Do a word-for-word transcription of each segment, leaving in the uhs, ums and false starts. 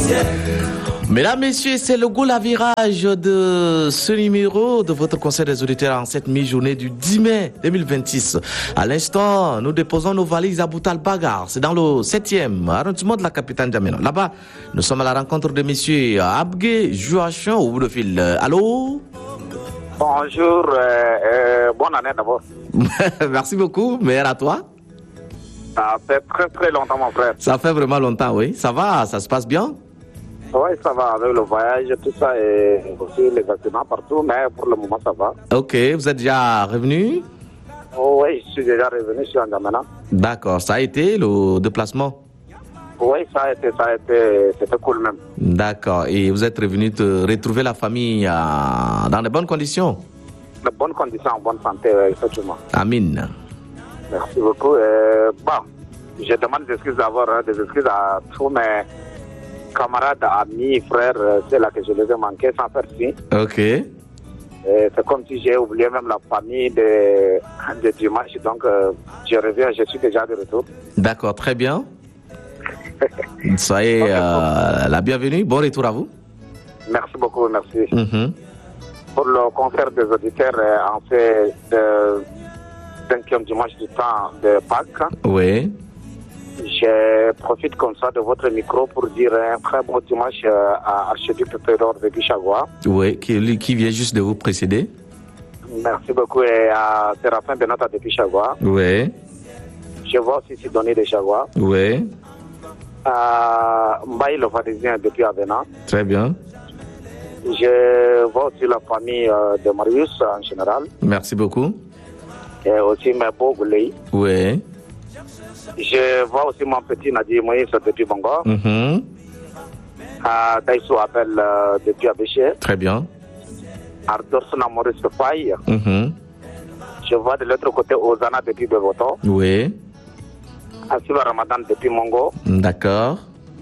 Mesdames, Messieurs, c'est le goal à virage de ce numéro de votre conseil des auditeurs en cette mi-journée du dix mai deux mille vingt-six. À l'instant, nous déposons nos valises à Boutal Bagar. C'est dans le septième arrondissement de la capitale Djamena. Là-bas, nous sommes à la rencontre de messieurs Abgué Joachim au bout de fil. Allô? Bonjour, euh, euh, bonne année d'abord. Merci beaucoup, meilleur à toi. Ça fait très très longtemps mon frère. Ça fait vraiment longtemps, oui. Ça va, ça se passe bien? Oui, ça va avec le voyage, tout ça et aussi les accidents partout, mais pour le moment ça va. Ok, vous êtes déjà revenu? Oh, oui, je suis déjà revenu sur N'Djamena. D'accord, ça a été le déplacement? Oui, ça a été, ça a été, c'était cool même. D'accord, et vous êtes revenu te retrouver la famille euh, dans de bonnes conditions? De bonnes conditions, en bonne santé, oui, effectivement. Amin. Merci beaucoup. Euh, bon, je demande des excuses d'abord, hein, des excuses à tous mes camarades, amis, frères, c'est là que je les ai manqués sans faire signe. Ok. Et c'est comme si j'ai oublié même la famille de, de dimanche, donc euh, je reviens, je suis déjà de retour. D'accord, très bien. Soyez euh, la bienvenue, bon retour à vous. Merci beaucoup, merci. Mm-hmm. Pour le concert des auditeurs euh, en fait de cinquième dimanche du temps de Pâques. Oui. Je profite comme ça de votre micro pour dire un très bon dimanche à Archiduc Pédor de Bichagua. Oui, qui, qui vient juste de vous précéder. Merci beaucoup et à Séraphin Benota de Bichagua. Oui. Je vois aussi Sidonie de Chagua. Oui. À Mbaye le Vadésien depuis Avena. Très bien. Je vois aussi la famille de Marius en général. Merci beaucoup. Et aussi mes beaux Gouley. Oui. Je vois aussi mon petit Nadi Moïse depuis Bangor. Mm-hmm. À Daïsou Abel euh, depuis Abéché. Très bien. Ardorsona Maurice Faye. Mm-hmm. Je vois de l'autre côté Ozana depuis Bevoto. Oui. Asiba Ramadan depuis Mongo. D'accord.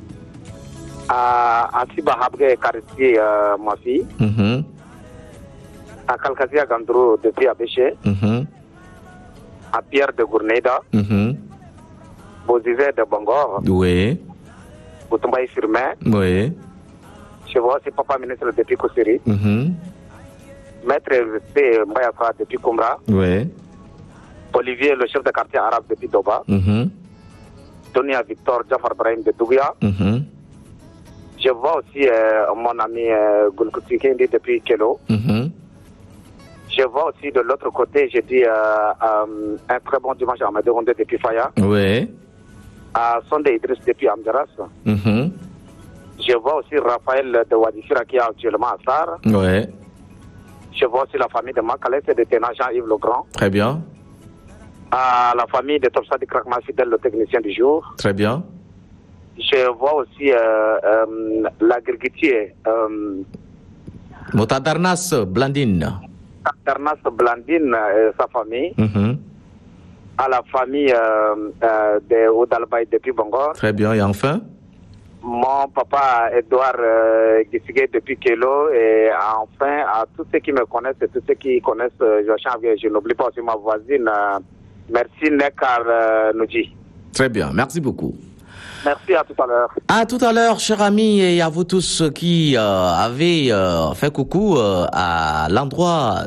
À Asiba Habge Kariti, euh, ma fille. Mm-hmm. À Kalkazia Gandrou depuis Abéché. Mm-hmm. À Pierre de Gourneida. Mm-hmm. Bozizé de Bangor. Oui. Boutumbaï Firmin. Oui. Je vois aussi Papa ministre depuis Koussiri. Mm-hmm. Maître P. Mbayafa depuis Koumra. Oui. Olivier, le chef de quartier arabe depuis Doba. Mm-hmm. Tonia Victor Jafar Brahim de Dougia. Mm-hmm. Je vois aussi euh, mon ami euh, Goulkouti Kendi depuis Kelo. Mm-hmm. Je vois aussi de l'autre côté, j'ai dit euh, euh, un très bon dimanche à Amadou Rondé depuis Faya. Oui. À Sondé Idriss depuis Amderas. Mm-hmm. Je vois aussi Raphaël de Wadifira qui est actuellement à Sar. Oui. Je vois aussi la famille de Makalès et de Téna Jean-Yves Legrand. Très bien. À la famille de Topsa di Krakma Fidel, le technicien du jour. Très bien. Je vois aussi euh, euh, l'agricultier. Euh, Motadarnas Blandine. Tarnas Blandine et sa famille. Mm-hmm. À la famille euh, euh, de Oudalbaï depuis Bangor. Très bien. Et enfin? Mon papa Edouard euh, Gissigué depuis Kelo. Et enfin, à tous ceux qui me connaissent et tous ceux qui connaissent euh, Joachim, je n'oublie pas aussi ma voisine. Euh, merci Nekar euh, Noudji. Très bien. Merci beaucoup. Merci, à tout à l'heure. À tout à l'heure, chers amis, et à vous tous qui euh, avez euh, fait coucou euh, à l'endroit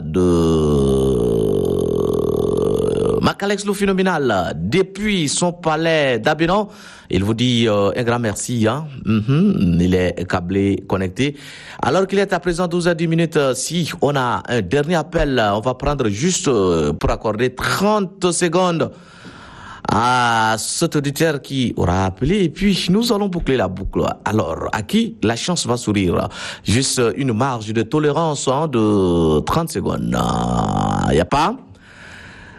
de Macalex le phénoménal depuis son palais d'Abidjan. Il vous dit euh, un grand merci. Hein? Mm-hmm. Il est câblé, connecté. Alors qu'il est à présent douze heures dix minutes, si on a un dernier appel, on va prendre juste euh, pour accorder trente secondes à cet auditeur qui aura appelé, et puis nous allons boucler la boucle. Alors, à qui la chance va sourire? Juste une marge de tolérance hein, de trente secondes. Il n'y a pas?